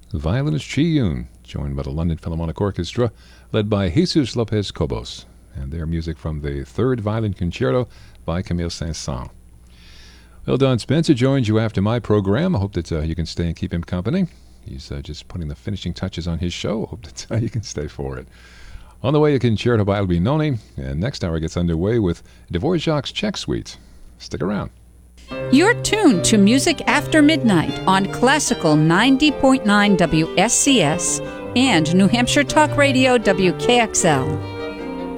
violinist Chi Yun, joined by the London Philharmonic Orchestra, led by Jesus Lopez Cobos, and their music from the Third Violin Concerto by Camille Saint-Saëns. Well, Don Spencer joins you after my program. I hope that you can stay and keep him company. He's just putting the finishing touches on his show. I hope that you can stay for it. On the way, a Concerto by Albinoni, and next hour gets underway with Dvorak's Czech Suite. Stick around. You're tuned to Music After Midnight on Classical 90.9 WSCS and New Hampshire Talk Radio WKXL.